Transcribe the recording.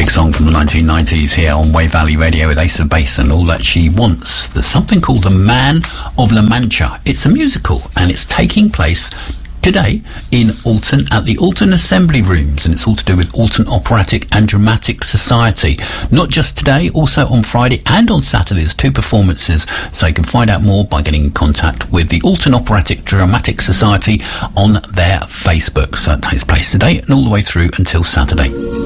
Song from the 1990s here on Wave Valley Radio with Ace of Base and All That She Wants. There's something called The Man of La Mancha. It's a musical and it's taking place today in Alton at the Alton Assembly Rooms, and it's all to do with Alton Operatic and Dramatic Society. Not just today, also on Friday and on Saturdays, 2 performances. So you can find out more by getting in contact with the Alton Operatic Dramatic Society on their Facebook. So it takes place today and all the way through until Saturday.